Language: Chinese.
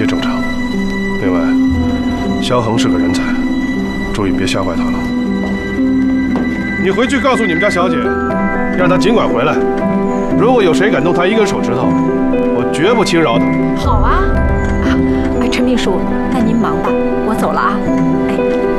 切正常。另外，萧恒是个人才，注意别吓坏他了。你回去告诉你们家小姐，让她尽管回来。如果有谁敢动她一根手指头，我绝不轻饶他。 好啊，陈秘书，那您忙吧，我走了啊。